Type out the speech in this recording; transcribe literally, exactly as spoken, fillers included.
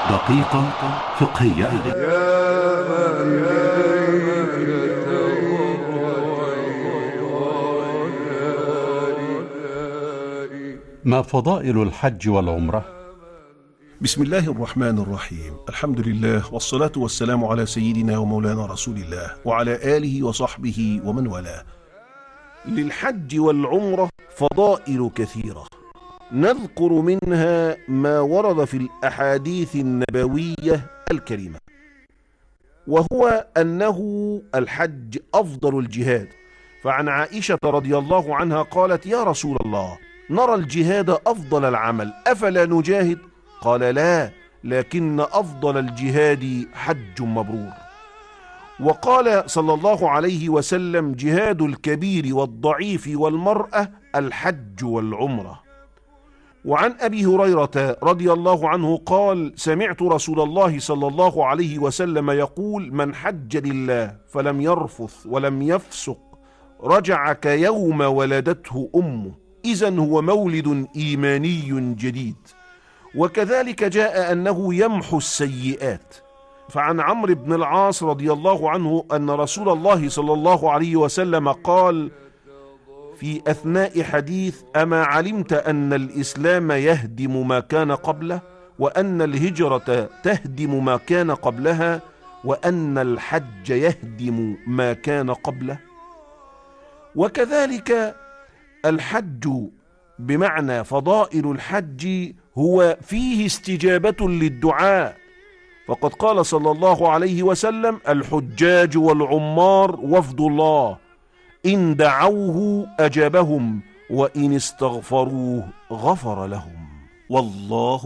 دقيقة فقهية. ما فضائل الحج والعمرة؟ بسم الله الرحمن الرحيم. الحمد لله والصلاة والسلام على سيدنا ومولانا رسول الله وعلى آله وصحبه ومن والاه. للحج والعمرة فضائل كثيرة، نذكر منها ما ورد في الأحاديث النبوية الكريمة، وهو أنه الحج أفضل الجهاد. فعن عائشة رضي الله عنها قالت: يا رسول الله، نرى الجهاد أفضل العمل، أفلا نجاهد؟ قال: لا، لكن أفضل الجهاد حج مبرور. وقال صلى الله عليه وسلم: جهاد الكبير والضعيف والمرأة الحج والعمرة. وعن أبي هريرة رضي الله عنه قال: سمعت رسول الله صلى الله عليه وسلم يقول: من حج لله فلم يرفث ولم يفسق رجع كيوم ولدته أمه، إذن هو مولد إيماني جديد. وكذلك جاء أنه يمحو السيئات. فعن عمرو بن العاص رضي الله عنه أن رسول الله صلى الله عليه وسلم قال في أثناء حديث: أما علمت أن الإسلام يهدم ما كان قبله، وأن الهجرة تهدم ما كان قبلها، وأن الحج يهدم ما كان قبله؟ وكذلك الحج بمعنى فضائل الحج هو فيه استجابة للدعاء، فقد قال صلى الله عليه وسلم: الحجاج والعمار وفد الله، إن دعوه أجابهم، وإن استغفروه غفر لهم، والله